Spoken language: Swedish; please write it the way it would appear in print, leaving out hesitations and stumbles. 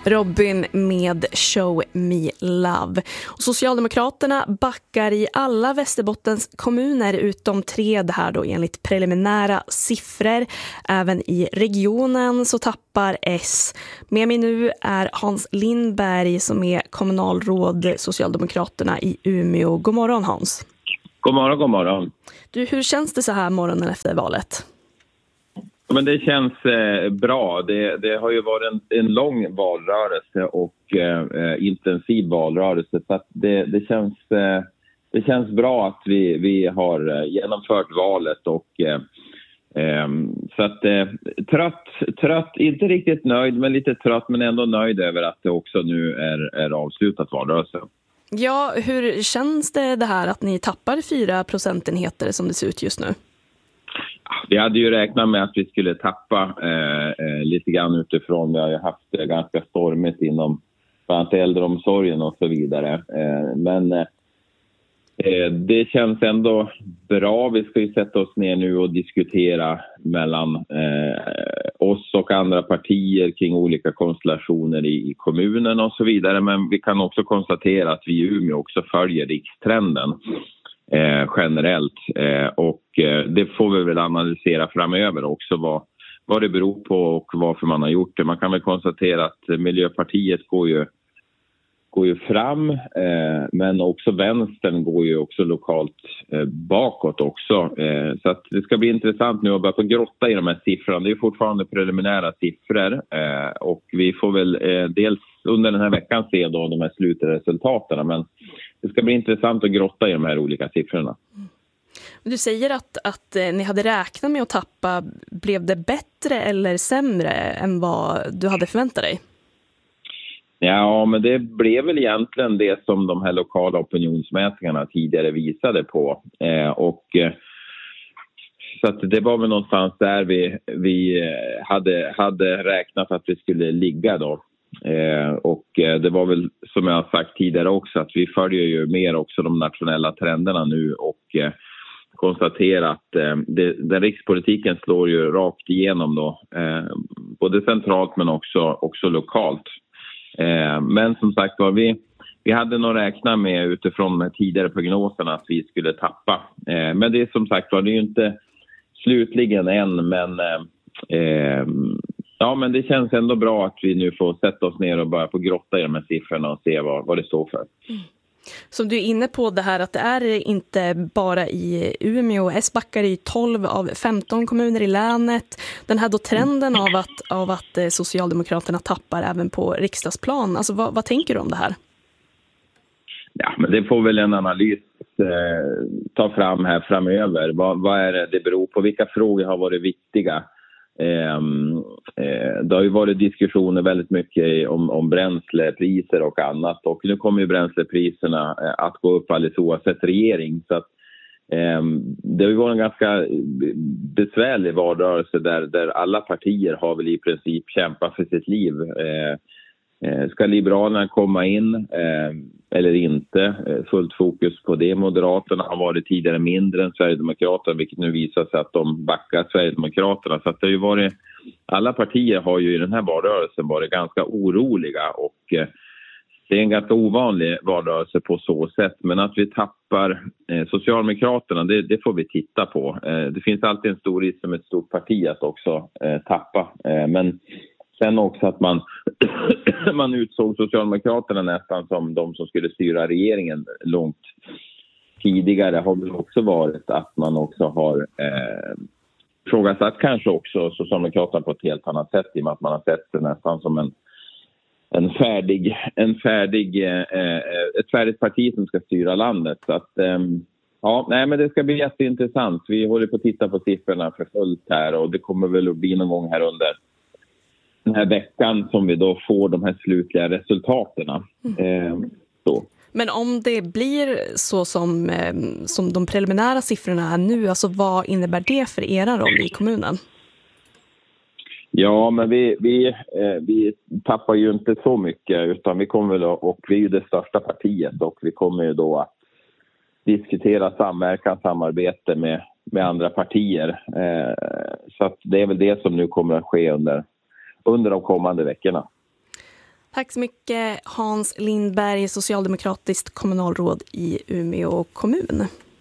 Robin med Show Me Love. Och Socialdemokraterna backar i alla Västerbottens kommuner utom 3 det här då enligt preliminära siffror. Även i regionen så tappar S. Med mig nu är Hans Lindberg som är kommunalråd Socialdemokraterna i Umeå. God morgon Hans. God morgon, god morgon. Du, hur känns det så här morgonen efter valet? Men det känns bra. Det har ju varit en lång valrörelse och intensiv valrörelse. Så att det känns bra att vi har genomfört valet. Och, så att trött, inte riktigt nöjd men lite trött, men ändå nöjd över att det också nu är avslutat valrörelse. Ja, hur känns det här att ni tappar 4 procentenheter som det ser ut just nu? Vi hade ju räknat med att vi skulle tappa lite grann utifrån. Vi har ju haft ganska stormigt inom bland annat äldreomsorgen och så vidare. Men det känns ändå bra. Vi ska ju sätta oss ner nu och diskutera mellan oss och andra partier kring olika konstellationer i kommunen och så vidare. Men vi kan också konstatera att vi i Umeå också följer rikstrenden. Generellt och det får vi väl analysera framöver också vad det beror på och varför man har gjort det. Man kan väl konstatera att Miljöpartiet går ju fram men också vänstern går ju också lokalt bakåt också. Så att det ska bli intressant nu att börja på grotta i de här siffrorna. Det är fortfarande preliminära siffror och vi får väl dels under den här veckan se då de här slutresultaten, men det ska bli intressant att grotta i de här olika siffrorna. Du säger att ni hade räknat med att tappa. Blev det bättre eller sämre än vad du hade förväntat dig? Ja, men det blev väl egentligen det som de här lokala opinionsmätningarna tidigare visade på. Så att det var väl någonstans där vi hade räknat att vi skulle ligga då. Och det var väl som jag har sagt tidigare också att vi följer ju mer också de nationella trenderna nu och konstaterar att den rikspolitiken slår ju rakt igenom då, både centralt men också lokalt. Men som sagt var vi hade nog räknat med utifrån de tidigare prognoserna att vi skulle tappa. Men det är som sagt var det är ju inte slutligen än, men ja, men det känns ändå bra att vi nu får sätta oss ner och börja på grotta i de här siffrorna och se vad det står för. Mm. Som du är inne på det här att det är inte bara i Umeå, S-backar i 12 av 15 kommuner i länet. Den här då trenden av att Socialdemokraterna tappar även på riksdagsplan. Alltså vad tänker du om det här? Ja, men det får väl en analys ta fram här framöver. Vad är det beror på? Vilka frågor har varit viktiga? Det har ju varit diskussioner väldigt mycket om bränslepriser och annat, och nu kommer ju bränslepriserna att gå upp alldeles oavsett regering, så att det har ju varit en ganska besvärlig valrörelse där alla partier har väl i princip kämpat för sitt liv. Ska Liberalerna komma in eller inte? Fullt fokus på det. Moderaterna har varit tidigare mindre än Sverigedemokraterna, vilket nu visar sig att de backar Sverigedemokraterna. Så att det har ju varit, alla partier har ju i den här valrörelsen varit ganska oroliga, och det är en ganska ovanlig valrörelse på så sätt. Men att vi tappar Socialdemokraterna, det får vi titta på. Det finns alltid en stor risk som ett stort parti att också tappa. Men sen också att man utsåg Socialdemokraterna nästan som de som skulle styra regeringen långt tidigare, har väl också varit att man också har frågasatt kanske också Socialdemokraterna på ett helt annat sätt, i och med att man har sett det nästan som ett färdigt parti som ska styra landet. Så att ja, nej, men det ska bli jätteintressant. Vi håller på att titta på siffrorna för fullt här, och det kommer väl att bli någon gång här under den här veckan som vi då får de här slutliga resultaten. Så. Men om det blir så som de preliminära siffrorna är nu, alltså vad innebär det för era roll i kommunen? Ja, men vi tappar ju inte så mycket, utan vi kommer väl, och vi är ju det största partiet, och vi kommer ju då att diskutera samarbete med andra partier. Så att det är väl det som nu kommer att ske under de kommande veckorna. Tack så mycket Hans Lindberg, socialdemokratiskt kommunalråd i Umeå kommun.